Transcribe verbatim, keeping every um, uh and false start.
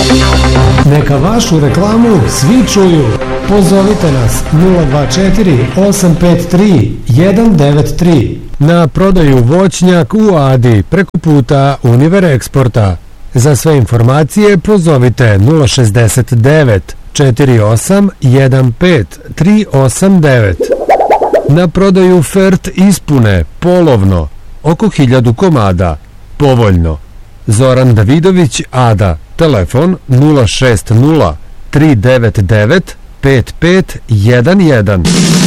Neka vašu reklamu svi čuju. Pozovite nas nula dva četiri osam pet tri jedan devet tri. Na prodaju voćnjak u Adi preko puta Univer Eksporta. Za sve informacije pozovite nula šezdeset devet četiri osam jedan pet tri osam devet. Na prodaju Fert ispune polovno oko hiljadu komada. Povoljno. Zoran Davidović, Ada. Telefon nula šest nula tri devet devet pet pet jedan jedan.